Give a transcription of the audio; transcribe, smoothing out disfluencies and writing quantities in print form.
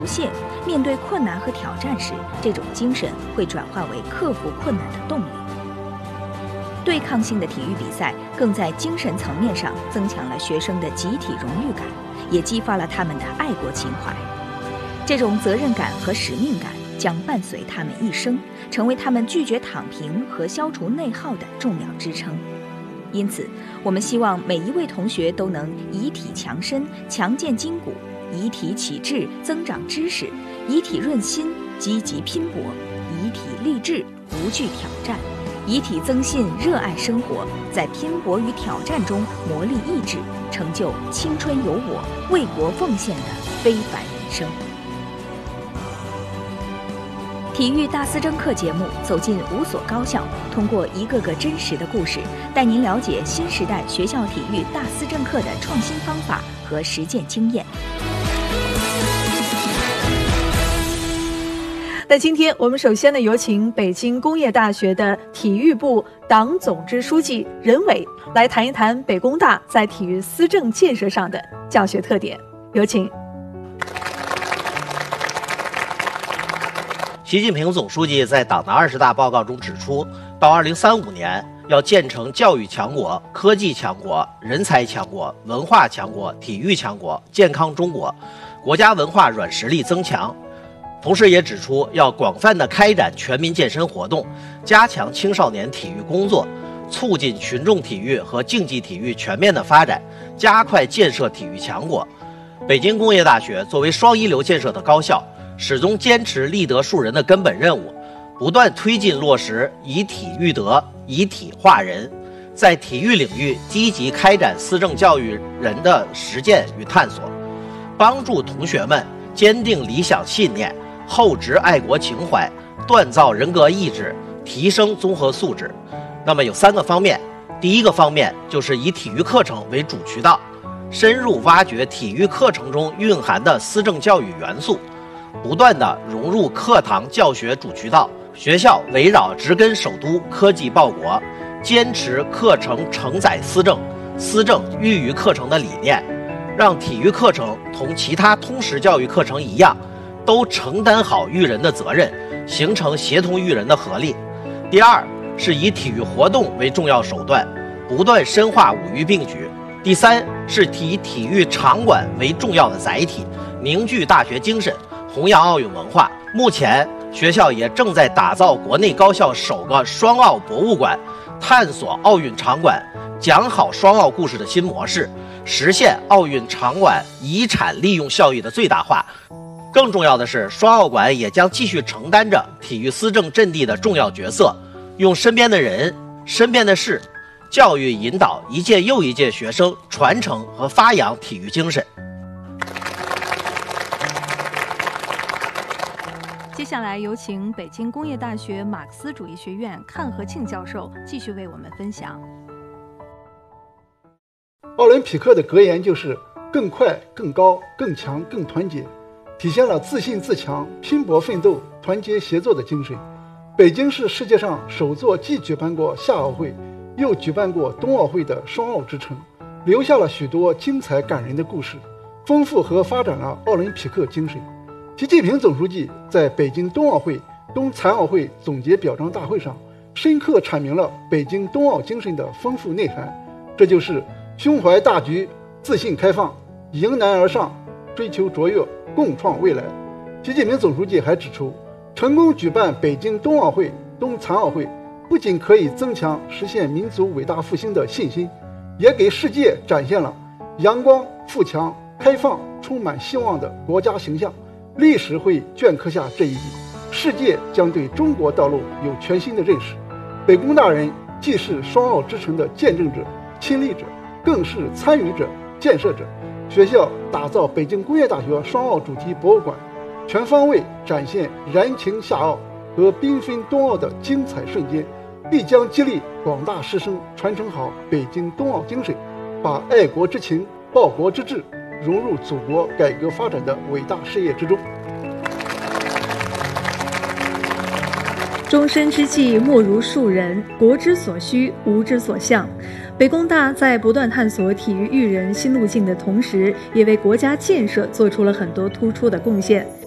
懈，面对困难和挑战时，这种精神会转化为克服困难的动力。对抗性的体育比赛更在精神层面上增强了学生的集体荣誉感，也激发了他们的爱国情怀。这种责任感和使命感将伴随他们一生，成为他们拒绝躺平和消除内耗的重要支撑。因此，我们希望每一位同学都能以体强身，强健筋骨；以体启智，增长知识；以体润心，积极拼搏；以体励志，无惧挑战；以体增信，热爱生活，在拼搏与挑战中磨砺意志，成就青春有我、为国奉献的非凡人生。体育大思政课节目走进5所高校，通过一个个真实的故事，带您了解新时代学校体育大思政课的创新方法和实践经验。 那今天我们首先呢，有请北京工业大学的体育部党总支书记任伟来谈一谈北工大在体育思政建设上的教学特点。有请。 习近平总书记在党的20大报告中指出，到2035年要建成教育强国、科技强国、人才强国、文化强国、体育强国、健康中国，国家文化软实力增强。同时也指出，要广泛地开展全民健身活动，加强青少年体育工作，促进群众体育和竞技体育全面的发展，加快建设体育强国。北京工业大学作为双一流建设的高校，始终坚持立德树人的根本任务，不断推进落实以体育德、以体化人，在体育领域积极开展思政教育人的实践与探索，帮助同学们坚定理想信念，厚植爱国情怀，锻造人格意志，提升综合素质。那么有3个方面，第一个方面就是以体育课程为主渠道，深入挖掘体育课程中蕴含的思政教育元素，不断地融入课堂教学主渠道，学校围绕植根首都、科技报国，坚持课程承载思政、思政寓于课程的理念，让体育课程同其他通识教育课程一样，都承担好育人的责任，形成协同育人的合力。第二是以体育活动为重要手段，不断深化五育并举。第三是以体育场馆为重要的载体，凝聚大学精神，弘扬奥运文化。目前学校也正在打造国内高校首个双奥博物馆，探索奥运场馆讲好双奥故事的新模式，实现奥运场馆遗产利用效益的最大化。更重要的是，双奥馆也将继续承担着体育思政阵地的重要角色，用身边的人、身边的事，教育引导一届又一届学生传承和发扬体育精神。 接下来有请北京工业大学马克思主义学院阚和庆教授继续为我们分享。 奥林匹克的格言就是更快、更高、更强、更团结，体现了自信自强、拼搏奋斗、团结协作的精神。北京是世界上首座既举办过夏奥会又举办过冬奥会的双奥之城，留下了许多精彩感人的故事，丰富和发展了奥林匹克精神。习近平总书记在北京冬奥会、冬残奥会总结表彰大会上，深刻阐明了北京冬奥精神的丰富内涵，这就是胸怀大局、自信开放、迎难而上、追求卓越、共创未来。习近平总书记还指出，成功举办北京冬奥会、冬残奥会，不仅可以增强实现民族伟大复兴的信心，也给世界展现了阳光、富强、开放、充满希望的国家形象。历史会镌刻下这一笔，世界将对中国道路有全新的认识。北工大人既是双奥之城的见证者、亲历者，更是参与者、建设者。学校打造北京工业大学双奥主题博物馆，全方位展现燃情夏奥和缤纷冬奥的精彩瞬间，必将激励广大师生传承好北京冬奥精神，把爱国之情、报国之志融入祖国改革发展的伟大事业之中。 终身之计莫如树人，国之所需，吾之所向。北工大在不断探索体育育人新路径的同时，也为国家建设做出了很多突出的贡献。